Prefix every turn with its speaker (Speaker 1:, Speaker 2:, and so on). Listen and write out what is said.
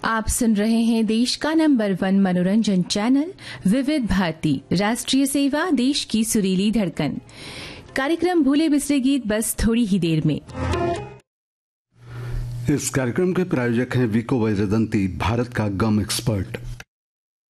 Speaker 1: आप सुन रहे हैं देश का नंबर 1 मनोरंजन चैनल विविध भारती, राष्ट्रीय सेवा, देश की सुरीली धड़कन। कार्यक्रम भूले बिसरे गीत बस थोड़ी ही देर में।
Speaker 2: इस कार्यक्रम के प्रायोजक हैं विको वैजयंती, भारत का गम एक्सपर्ट।